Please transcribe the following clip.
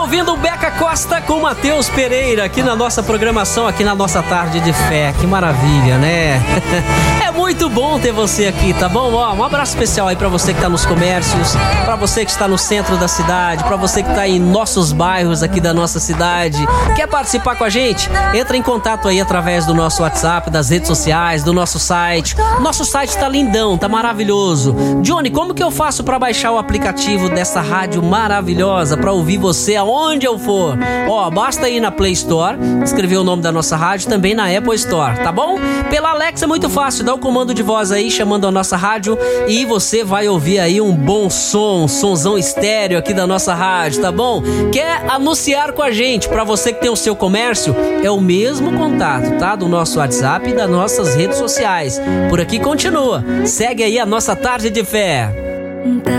ouvindo o Beca Costa com Matheus Pereira aqui na nossa programação, aqui na nossa Tarde de Fé. Que maravilha, né? É muito bom ter você aqui, tá bom? Ó, um abraço especial aí pra você que tá nos comércios, pra você que está no centro da cidade, pra você que tá em nossos bairros aqui da nossa cidade. Quer participar com a gente? Entra em contato aí através do nosso WhatsApp, das redes sociais, do nosso site. Nosso site tá lindão, tá maravilhoso. Johnny, como que eu faço pra baixar o aplicativo dessa rádio maravilhosa, pra ouvir você aonde eu for? Ó, basta ir na Play Store, escrever o nome da nossa rádio, também na Apple Store, tá bom? Pela Alexa é muito fácil, dá o comando de voz aí, chamando a nossa rádio, e você vai ouvir aí um bom som, um sonzão estéreo aqui da nossa rádio, tá bom? Quer anunciar com a gente, pra você que tem o seu comércio, é o mesmo contato, tá? Do nosso WhatsApp e das nossas redes sociais. Por aqui continua, segue aí a nossa Tarde de Fé.